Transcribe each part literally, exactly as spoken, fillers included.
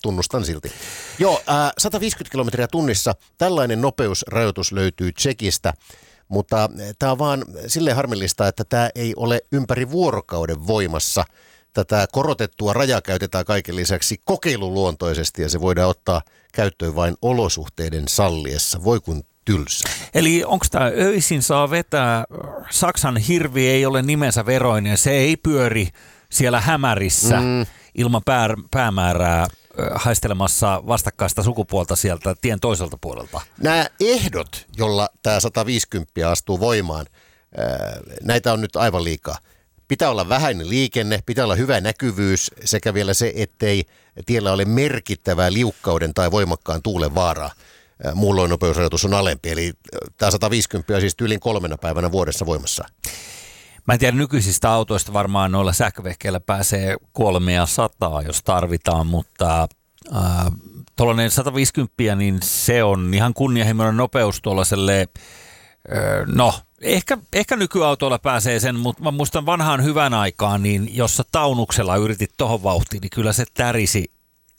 tunnustan silti. Joo, äh, sata viisikymmentä kilometriä tunnissa, tällainen nopeusrajoitus löytyy Tšekistä, mutta tämä on vaan silleen harmillista, että tämä ei ole ympäri vuorokauden voimassa. Tätä korotettua rajaa käytetään kaiken lisäksi kokeiluluontoisesti ja se voidaan ottaa käyttöön vain olosuhteiden salliessa. Voi kun tylsä. Eli onko tämä öisin saa vetää, Saksan hirvi ei ole nimensä veroinen, se ei pyöri siellä hämärissä mm. ilman pää, päämäärää haistelemassa vastakkaista sukupuolta sieltä tien toiselta puolelta. Nämä ehdot, jolla tämä sata viisikymmentä astuu voimaan, näitä on nyt aivan liikaa. Pitää olla vähäinen liikenne, pitää olla hyvä näkyvyys sekä vielä se, ettei tiellä ole merkittävää liukkauden tai voimakkaan tuulen vaaraa. Muulloin nopeusrajoitus on alempi, eli tämä sata viisikymmentä on siis tyylin kolmena päivänä vuodessa voimassa. Mä en tiedä, nykyisistä autoista varmaan noilla sähkövehkeillä pääsee kolmea sataa, jos tarvitaan, mutta äh, tuollainen sata viisikymmentä, niin se on ihan kunnianhimoinen nopeus tuollaiselle, äh, no ehkä, ehkä nykyautoilla pääsee sen, mutta mä muistan vanhaan hyvän aikaan, niin jos sä taunuksella yritit tohon vauhtiin, niin kyllä se tärisi.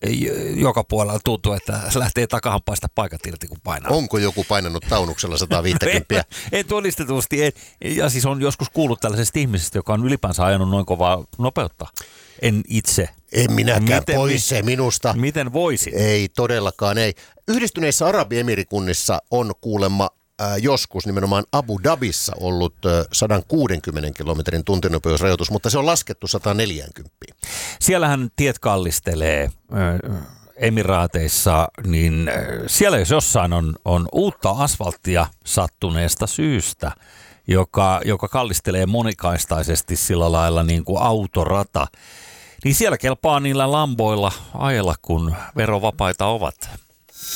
Joka puolella tuntuu, että se lähtee takahampaista paikat irti, kun painaa. Onko joku painanut taunuksella sata viisikymmentä? en, en todistetusti. En, ja siis on joskus kuullut tällaisesta ihmisestä, joka on ylipäänsä ajanut noin kovaa nopeutta. En itse. En minäkään, miten, pois se minusta. Miten voisin? Ei, todellakaan ei. Yhdistyneissä Arabiemirikunnissa on kuulemma äh, joskus nimenomaan Abu Dhabissa ollut äh, sata kuusikymmentä kilometrin tuntinopeusrajoitus, mutta se on laskettu sata neljäkymmentä. Siellähän tiet kallistelee äh, Emiraateissa, niin äh, siellä jos jossain on, on uutta asfalttia sattuneesta syystä, joka, joka kallistelee monikaistaisesti sillä lailla niin kuin autorata, niin siellä kelpaa niillä lamboilla ajella, kun verovapaita ovat.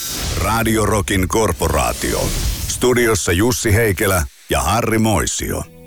Radio Rockin korporaatio. Studiossa Jussi Heikelä ja Harri Moisio.